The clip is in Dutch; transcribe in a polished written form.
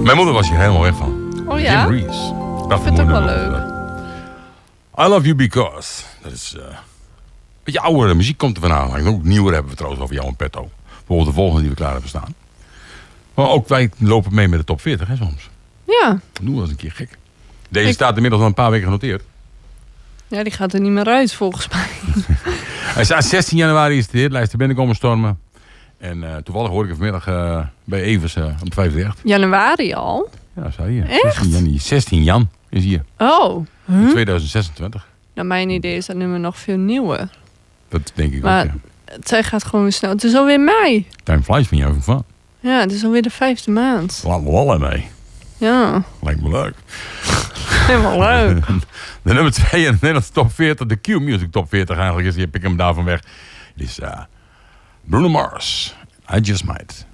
Mijn moeder was hier helemaal weg van. Oh ja? Jim Reeves. Ik vind het ook wel leuk. I Love You Because. Dat is een beetje oudere muziek komt er vandaan. Ook nieuwer hebben we trouwens over jou en petto. Bijvoorbeeld de volgende die we klaar hebben staan. Maar ook wij lopen mee met de top 40 hè, soms. Ja. Doen we eens een keer gek. Deze staat inmiddels al een paar weken genoteerd. Ja, die gaat er niet meer uit volgens mij. Hij staat 16 januari is de hitlijst binnenkomen stormen. En toevallig hoorde ik vanmiddag bij Evers op 538. Januari al? Ja, zei je. Echt? 16 Jan is hier. Oh. In 2026. Nou, mijn idee is dat nummer nog veel nieuwer. Dat denk ik Maar ook, ja. zij gaat gewoon weer snel. Het is alweer mei. Time flies van jou van. Ja, het is alweer de 5e maand. Lalala mee. Ja. Lijkt me leuk. Helemaal leuk. De nummer 2 in de Nederlandse top 40. De Q-Music top 40 eigenlijk is. Hier pik ik hem daarvan weg. Het is Bruno Mars. I Just Might.